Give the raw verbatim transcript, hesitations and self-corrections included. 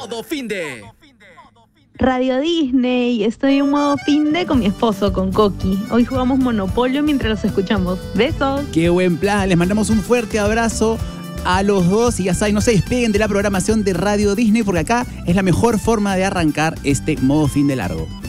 Modo Finde. Radio Disney, estoy en modo finde con mi esposo, con Coqui. Hoy jugamos Monopolio mientras los escuchamos. ¡Besos! ¡Qué buen plan! Les mandamos un fuerte abrazo a los dos y ya saben, no se despeguen de la programación de Radio Disney porque acá es la mejor forma de arrancar este modo fin de largo.